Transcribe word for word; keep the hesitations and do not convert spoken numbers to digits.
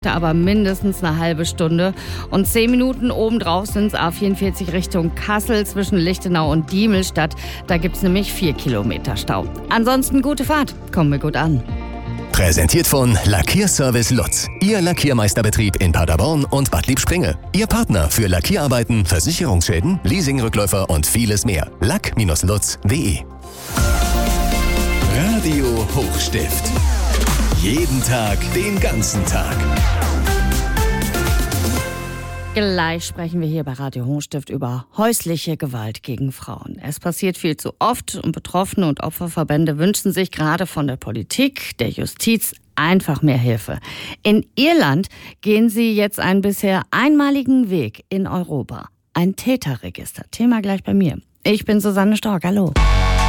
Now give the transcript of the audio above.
aber mindestens eine halbe Stunde. Und zehn Minuten obendrauf sind es A vierundvierzig Richtung Kassel zwischen Lichtenau und Diemelstadt. Da gibt es nämlich vier Kilometer Stau. Ansonsten gute Fahrt, kommen wir gut an. Präsentiert von Lackierservice Lutz. Ihr Lackiermeisterbetrieb in Paderborn und Bad Liebspringe. Ihr Partner für Lackierarbeiten, Versicherungsschäden, Leasingrückläufer und vieles mehr. lack Bindestrich lutz punkt de Radio Hochstift. Jeden Tag, den ganzen Tag. Gleich sprechen wir hier bei Radio Hochstift über häusliche Gewalt gegen Frauen. Es passiert viel zu oft und Betroffene und Opferverbände wünschen sich gerade von der Politik, der Justiz einfach mehr Hilfe. In Irland gehen sie jetzt einen bisher einmaligen Weg in Europa. Ein Täterregister. Thema gleich bei mir. Ich bin Susanne Stork. Hallo.